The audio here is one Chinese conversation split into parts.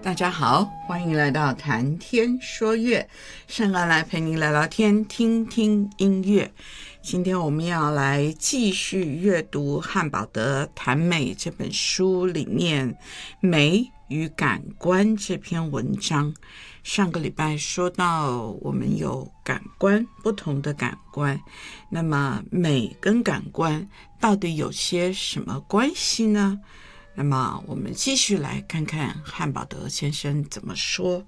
大家好，欢迎来到谈天说乐，圣安来陪您聊聊天，听听音乐。今天我们要来继续阅读汉堡德谈美这本书里面美与感官这篇文章。上个礼拜说到我们有感官，不同的感官，那么美跟感官到底有些什么关系呢？那么我们继续来看看汉堡德先生怎么说。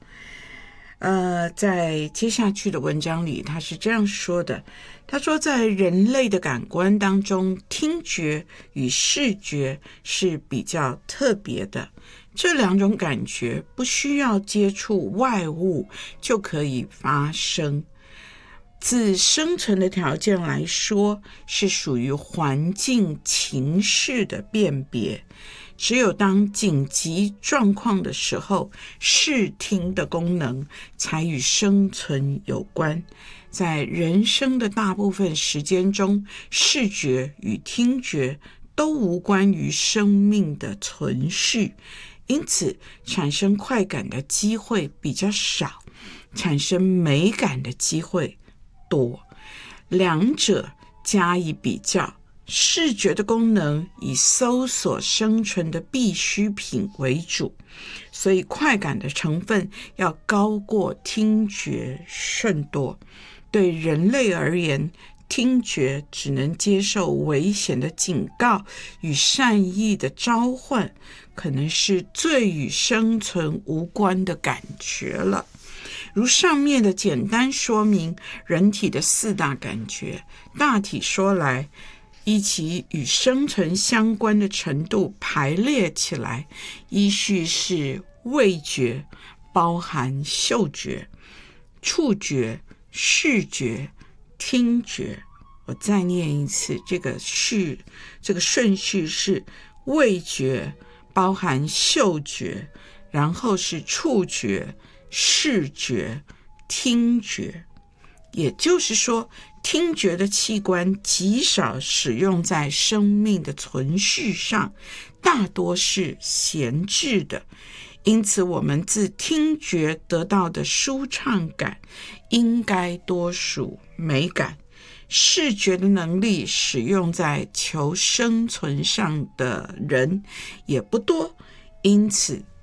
在接下去的文章里，他是这样说的。他说，在人类的感官当中，听觉与视觉是比较特别的。这两种感觉不需要接触外物就可以发生。自生存的条件来说，是属于环境情势的辨别。只有当紧急状况的时候，视听的功能才与生存有关。在人生的大部分时间中，视觉与听觉都无关于生命的存续，因此产生快感的机会比较少，产生美感的机会多。两者加以比较，视觉的功能以搜索生存的必需品为主，所以快感的成分要高过听觉甚多。对人类而言，听觉只能接受危险的警告与善意的召唤，可能是最与生存无关的感觉了。如上面的简单说明人体的四大感觉，大体说来，依其与生存相关的程度排列起来，依序是味觉，包含嗅觉、触觉、视觉、听觉。我再念一次，这个顺序是味觉，包含嗅觉，然后是触觉、视觉、听觉。也就是说，听觉的器官极少使用在生命的存续上，大多是闲置的。因此，我们自听觉得到的舒畅感，应该多属美感。视觉的能力使用在求生存上的人也不多，因此